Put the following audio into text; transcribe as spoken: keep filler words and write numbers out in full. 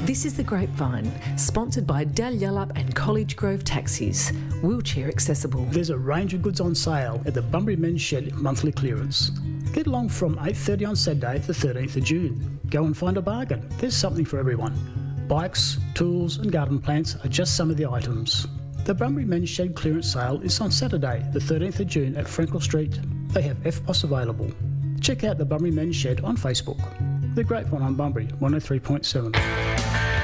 This is The Grapevine, sponsored by Dalyellup and College Grove Taxis, wheelchair accessible. There's a range of goods on sale at the Bunbury Men's Shed monthly clearance. Get along from eight thirty on Saturday, the thirteenth of June. Go and find a bargain. There's something for everyone. Bikes, tools and garden plants are just some of the items. The Bunbury Men's Shed clearance sale is on Saturday, the thirteenth of June at Frankel Street. They have F P O S available. Check out the Bunbury Men's Shed on Facebook. The Grapevine on Bunbury, one oh three point seven.